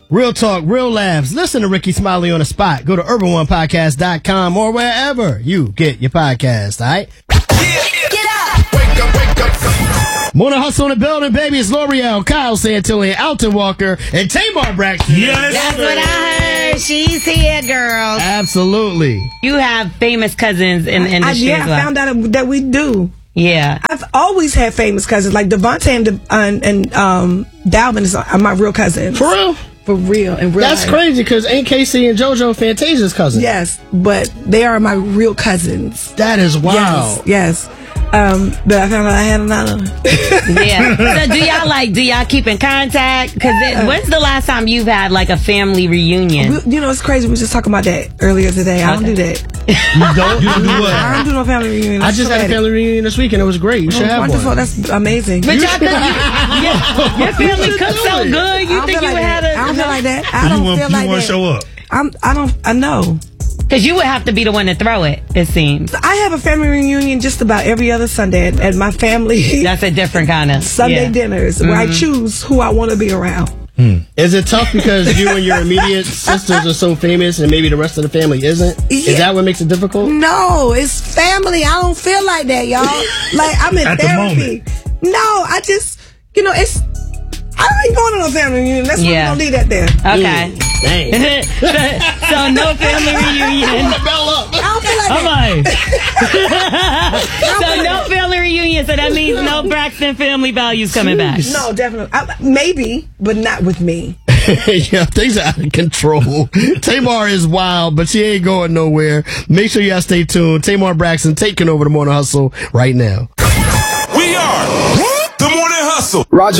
Real talk, real laughs. Listen to Ricky Smiley on the spot. Go to urban1podcast.com or wherever you get your podcast, all right? Get up! Wake up! Morning Hustle in the building, baby. It's L'Oreal, Kyle Santillan, Alton Walker, and Tamar Braxton. Yes, that's what I heard. She's here, girls. Absolutely. You have famous cousins in the industry as well. I found out that we do. Yeah. I've always had famous cousins. Like Devontae and Dalvin are my real cousins. For real? For real. In real That's life. crazy because ain't Casey and JoJo Fantasia's cousins? Yes, but they are my real cousins. That is wild. Yes. But I found out I had another. Yeah. So do y'all keep in contact? Because when's the last time you've had like a family reunion? It's crazy. We were just talking about that earlier today. I don't do that. You don't? You do what? I don't do no family reunion. I just had a family reunion this week and it was great. You should have wonderful. one. That's amazing. But y'all your family cooks so good. You think you would have I don't feel like that. I don't feel like that. You want to show up? I know. Because you would have to be the one to throw it, it seems. I have a family reunion just about every other Sunday at my family. That's a different kind of Sunday dinners where I choose who I want to be around. Is it tough because you and your immediate sisters are so famous and maybe the rest of the family isn't? Yeah. Is that what makes it difficult? No, it's family. I don't feel like that, y'all. Like, I'm in At therapy. No, I just, I ain't going to no family reunion. That's why we don't leave that there. Okay. Dang. So no family reunion. I don't feel like that. So no family reunion. So that means no Braxton family values coming back. No, definitely. Maybe, but not with me. Yeah, things are out of control. Tamar is wild, but she ain't going nowhere. Make sure y'all stay tuned. Tamar Braxton taking over the Morning Hustle right now. We are the Morning Hustle. Roger.